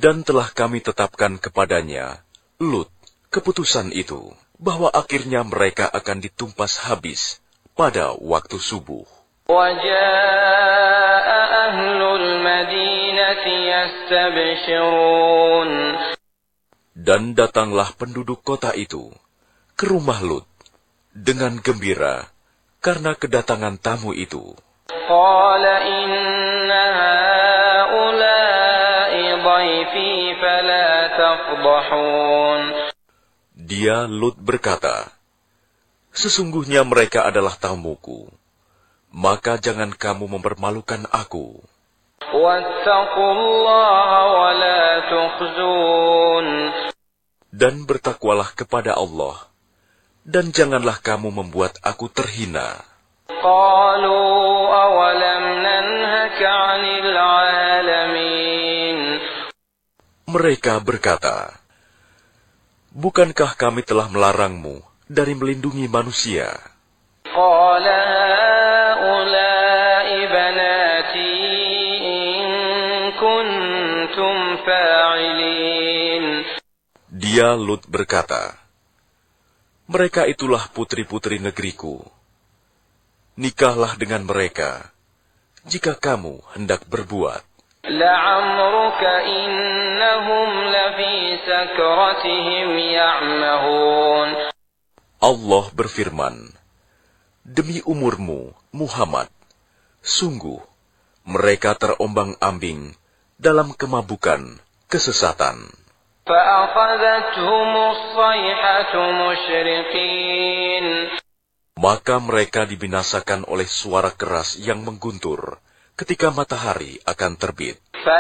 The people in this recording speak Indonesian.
Dan telah kami tetapkan kepadanya, Lut, keputusan itu, bahwa akhirnya mereka akan ditumpas habis pada waktu subuh. وَجَاءَ أَهْلُ الْمَدِينَةِ يَسْتَبْشِرُونَ. Dan datanglah penduduk kota itu ke rumah Lut dengan gembira karena kedatangan tamu itu. قَالَ إِنَّ هَؤُلَاءِ ضَيْفِي فَلَا تَفْضَحُونِ. Dia Lut berkata, sesungguhnya mereka adalah tamuku, maka jangan kamu mempermalukan aku. وَاتَّقُوا اللَّهَ وَلَا تُخْزُونِ. Dan bertakwalah kepada Allah, dan janganlah kamu membuat aku terhina. قَالُوا أَوَلَمْ نَنْهَكَ عَنِ الْعَالَمِينَ. Mereka berkata, bukankah kami telah melarangmu dari melindungi manusia? قَالَ هَؤُلَاءِ بَنَاتِي إِن كُنتُمْ فَاعِلِينَ. Dia Lut berkata, mereka itulah putri-putri negeriku. Nikahlah dengan mereka, jika kamu hendak berbuat. لَعَمْرُكَ إِنَّهُمْ لَفِي سَكْرَتِهِمْ يَعْمَهُونَ. Allah berfirman, demi umurmu, Muhammad, sungguh mereka terombang-ambing dalam kemabukan, kesesatan. فَأَخَذَتْهُمُ الصَّيْحَةُ مُشْرِقِينَ. Maka mereka dibinasakan oleh suara keras yang mengguntur ketika matahari akan terbit.